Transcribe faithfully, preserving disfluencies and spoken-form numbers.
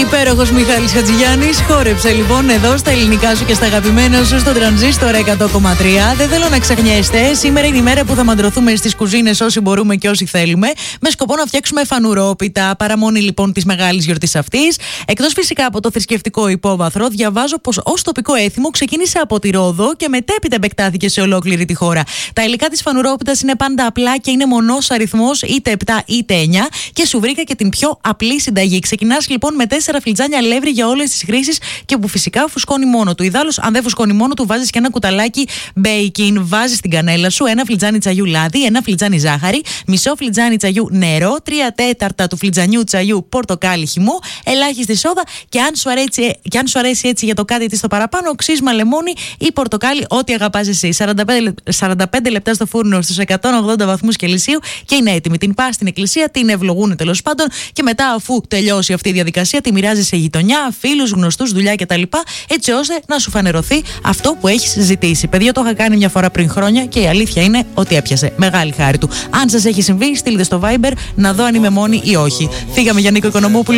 Υπέροχος Μιχάλης Χατζηγιάννης χόρεψε λοιπόν εδώ στα ελληνικά σου και στα αγαπημένα σου στο Τρανζίστορ εκατό κόμμα τρία. Δεν θέλω να ξεχνιέστε, σήμερα είναι η μέρα που θα μαντρωθούμε στις κουζίνες όσοι μπορούμε και όσοι θέλουμε, με σκοπό να φτιάξουμε φανουρόπιτα. Παραμονή λοιπόν της μεγάλης γιορτής αυτής. Εκτός φυσικά από το θρησκευτικό υπόβαθρο, διαβάζω πως ως τοπικό έθιμο ξεκίνησε από τη Ρόδο και μετέπειτα επεκτάθηκε σε ολόκληρη τη χώρα. Τα υλικά της φανουρόπιτας είναι πάντα απλά και είναι μονός αριθμός, είτε επτά είτε εννιά, και σου βρήκα και την πιο απλή συνταγή. Ξεκινάς λοιπόν με τέσσερα φλιτζάνια αλεύρι για όλες τις χρήσεις και που φυσικά φουσκώνει μόνο του. Ιδάλλως, αν δεν φουσκώνει μόνο του, βάζεις και ένα κουταλάκι μπέικιν, βάζεις την κανέλα σου, ένα φλιτζάνι τσαγιού λάδι, ένα φλιτζάνι ζάχαρη, μισό φλιτζάνι τσαγιού νερό, τρία τέταρτα του φλιτζανιού τσαγιού πορτοκάλι χυμό, ελάχιστη σόδα και αν σου αρέσει, και αν σου αρέσει έτσι για το κάτι της στο παραπάνω, ξύσμα λεμόνι ή πορτοκάλι, ό,τι αγαπάς εσύ. σαράντα πέντε λεπτά στο φούρνο στους εκατόν ογδόντα βαθμούς Κελσίου και είναι έτοιμη. Την πας στην εκκλησία, την ευλογούν τέλος πάντων και μετά, αφού τελειώσει αυτή η διαδικασία, τη μοιράζει σε γειτονιά, φίλους, γνωστούς, δουλειά κτλ. Έτσι ώστε να σου φανερωθεί αυτό που έχεις ζητήσει. Παιδιά, το είχα κάνει μια φορά πριν χρόνια και η αλήθεια είναι ότι έπιασε. Μεγάλη χάρη του. Αν σας έχει συμβεί, στείλτε στο Viber να δω αν είμαι μόνη ή όχι. Φύγαμε για Νίκο Οικονομόπουλο.